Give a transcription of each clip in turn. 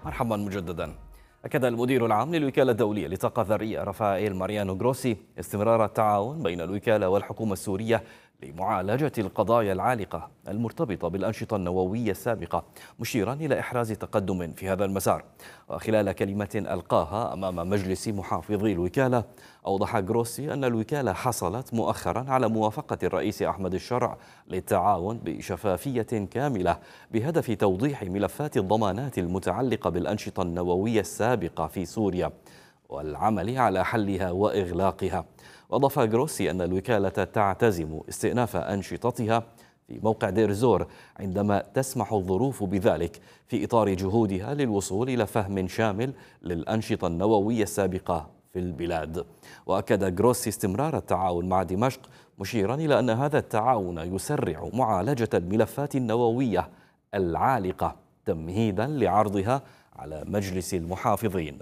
مرحبا مجددا. أكد المدير العام للوكالة الدولية للطاقة الذرية رافائيل ماريانو جروسي استمرار التعاون بين الوكالة والحكومة السورية لمعالجة القضايا العالقة المرتبطة بالأنشطة النووية السابقة، مشيرا إلى إحراز تقدم في هذا المسار. وخلال كلمة ألقاها أمام مجلس محافظي الوكالة، أوضح جروسي أن الوكالة حصلت مؤخرا على موافقة الرئيس أحمد الشرع للتعاون بشفافية كاملة بهدف توضيح ملفات الضمانات المتعلقة بالأنشطة النووية السابقة في سوريا والعمل على حلها وإغلاقها. وأضاف جروسي أن الوكالة تعتزم استئناف أنشطتها في موقع دير زور عندما تسمح الظروف بذلك، في إطار جهودها للوصول إلى فهم شامل للأنشطة النووية السابقة في البلاد. وأكد جروسي استمرار التعاون مع دمشق، مشيرا إلى أن هذا التعاون يسرع معالجة الملفات النووية العالقة تمهيدا لعرضها على مجلس المحافظين.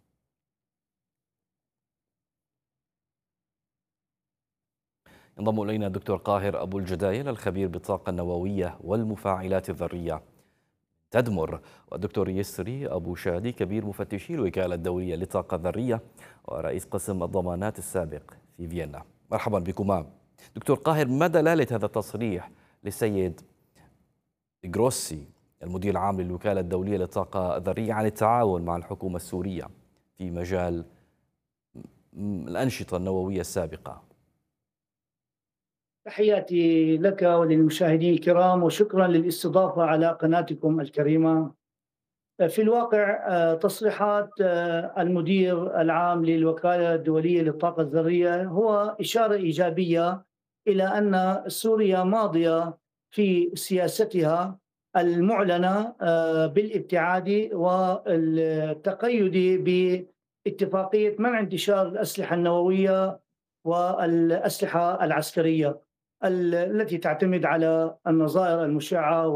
ينضم إلينا الدكتور قاهر أبو الجدايل الخبير بالطاقة النووية والمفاعلات الذرية تدمر، والدكتور يسري أبو شادي كبير مفتشي الوكالة الدولية للطاقة الذرية ورئيس قسم الضمانات السابق في فيينا. مرحبا بكما. دكتور قاهر، ما دلالة هذا التصريح للسيد جروسي المدير العام للوكالة الدولية للطاقة الذرية عن التعاون مع الحكومة السورية في مجال الأنشطة النووية السابقة؟ تحياتي لك وللمشاهدين الكرام، وشكرا للاستضافة على قناتكم الكريمة. في الواقع تصريحات المدير العام للوكالة الدولية للطاقة الذرية هو إشارة إيجابية إلى أن سوريا ماضية في سياستها المعلنة بالابتعاد والتقيد باتفاقية منع انتشار الأسلحة النووية والأسلحة العسكرية التي تعتمد على النظائر المشعة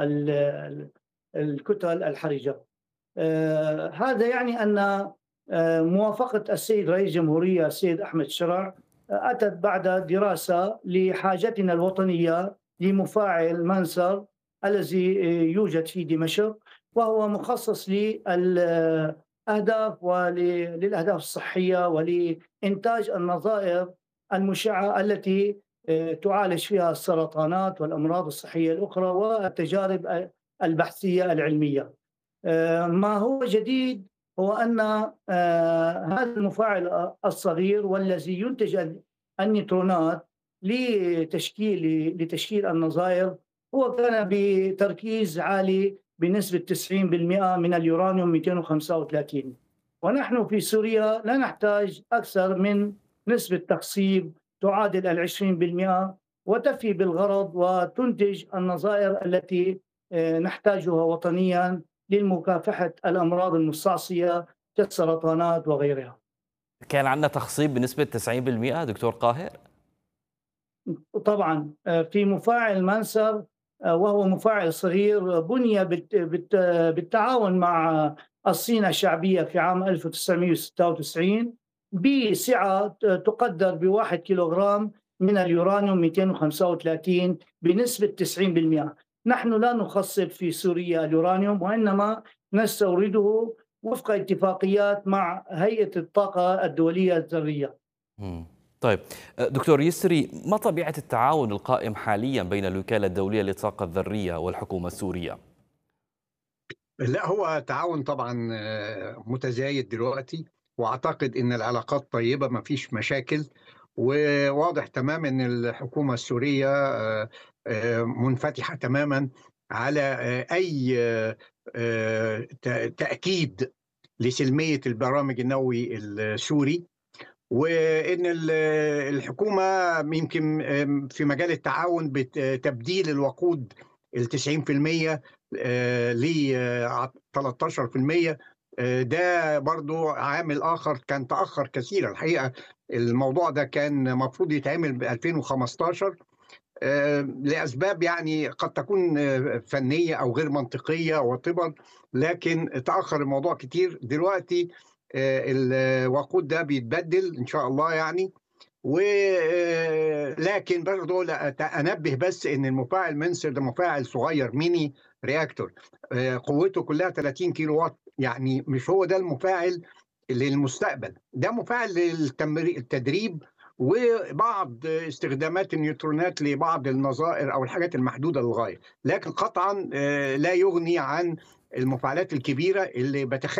والكتل الحرجة. هذا يعني أن موافقة السيد رئيس الجمهورية السيد أحمد شرع أتت بعد دراسة لحاجتنا الوطنية لمفاعل منسر الذي يوجد في دمشق، وهو مخصص للأهداف وللأهداف الصحية ولإنتاج النظائر المشعة التي تعالج فيها السرطانات والأمراض الصحية الأخرى والتجارب البحثية العلمية. ما هو جديد هو أن هذا المفاعل الصغير والذي ينتج النيوترونات لتشكيل النظائر هو كان بتركيز عالي بنسبة 90% من اليورانيوم 235، ونحن في سوريا لا نحتاج أكثر من نسبة تخصيب تعادل 20%، وتفي بالغرض وتنتج النظائر التي نحتاجها وطنيا لمكافحة الأمراض المستعصية كالسرطانات وغيرها. كان عندنا تخصيب بنسبة 90% دكتور قاهر؟ طبعا في مفاعل منسر، وهو مفاعل صغير بني بالتعاون مع الصين الشعبية في عام 1996 بسعة تقدر ب1 كيلوغرام من اليورانيوم 235 بنسبة 90%. نحن لا نخصب في سوريا اليورانيوم، وإنما نستورده وفق اتفاقيات مع هيئة الطاقة الدولية الذرية. طيب دكتور يسري، ما طبيعة التعاون القائم حاليا بين الوكالة الدولية للطاقة الذرية والحكومة السورية؟ لا، هو تعاون طبعا متزايد دلوقتي، واعتقد ان العلاقات طيبه، ما فيش مشاكل، وواضح تماما ان الحكومه السوريه منفتحه تماما على اي تاكيد لسلميه البرامج النووي السوري، وان الحكومه يمكن في مجال التعاون بتبديل الوقود ال 90% ل 13%. ده برضو عامل آخر كان تأخر كثيرا الحقيقة. الموضوع ده كان مفروض يتعمل ب 2015 لأسباب يعني قد تكون فنية أو غير منطقية وطبعا، لكن تأخر الموضوع كتير. دلوقتي الوقود ده بيتبدل إن شاء الله يعني، ولكن برضه انبه بس ان المفاعل منسر ده مفاعل صغير ميني رياكتور، قوته كلها 30 كيلو وات، يعني مش هو ده المفاعل للمستقبل، ده مفاعل للتدريب وبعض استخدامات النيوترونات لبعض النظائر او الحاجات المحدوده للغايه، لكن قطعا لا يغني عن المفاعلات الكبيره اللي بتخيل